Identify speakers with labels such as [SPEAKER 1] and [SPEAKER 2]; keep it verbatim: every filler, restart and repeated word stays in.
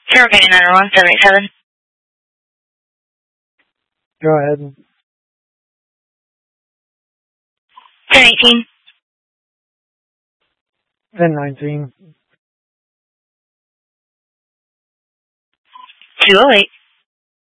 [SPEAKER 1] Zero Canyon nine one, seven eight seven.
[SPEAKER 2] Go ahead.
[SPEAKER 1] ten eighteen.
[SPEAKER 2] ten nineteen.
[SPEAKER 1] two oh eight.